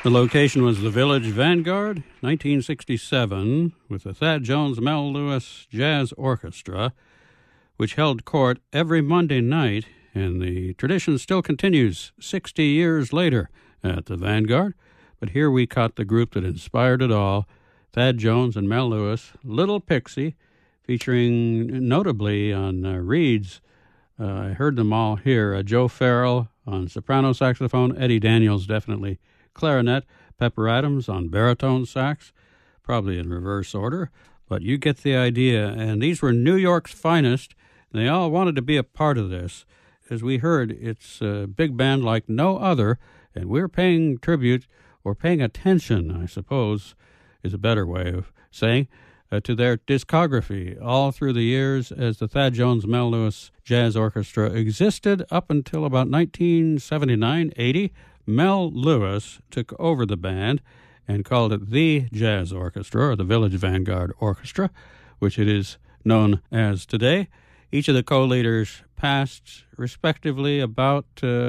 The location was the Village Vanguard, 1967, with the Thad Jones Mel Lewis Jazz Orchestra, which held court every Monday night, and the tradition still continues 60 years later at the Vanguard. But here we caught the group that inspired it all, Thad Jones and Mel Lewis, Little Pixie, featuring notably on reeds. I heard them all here. Joe Farrell on soprano saxophone, Eddie Daniels definitely clarinet, Pepper Adams on baritone sax, probably in reverse order, but you get the idea. And these were New York's finest, and they all wanted to be a part of this. As we heard, it's a big band like no other, and we're paying tribute, or paying attention, I suppose, is a better way of saying, to their discography all through the years as the Thad Jones Mel Lewis Jazz Orchestra existed up until about 1979-80. Mel Lewis took over the band and called it the Jazz Orchestra, or the Village Vanguard Orchestra, which it is known as today. Each of the co-leaders passed respectively about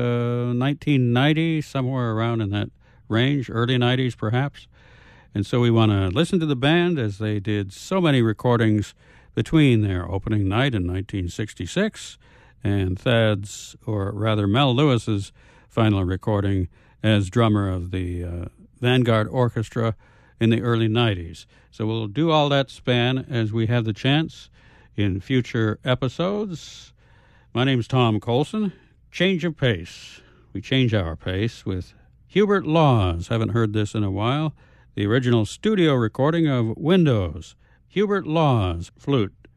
1990, somewhere around in that range, early 90s perhaps. And so we want to listen to the band as they did so many recordings between their opening night in 1966 and Thad's, or rather Mel Lewis's, final recording as drummer of the Vanguard Orchestra in the early 90s. So we'll do all that span as we have the chance in future episodes. My name's Tom Colson. Change of pace. We change our pace with Hubert Laws. Haven't heard this in a while. The original studio recording of Windows. Hubert Laws, flute,